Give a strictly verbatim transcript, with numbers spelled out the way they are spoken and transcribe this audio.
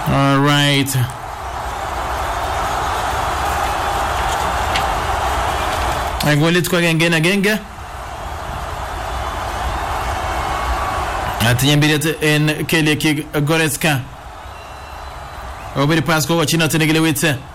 All right. Angolit kwa genge na genge. Atinye mbili en Kelly Goretzka. Obiri pass kwa chini atenegele witse.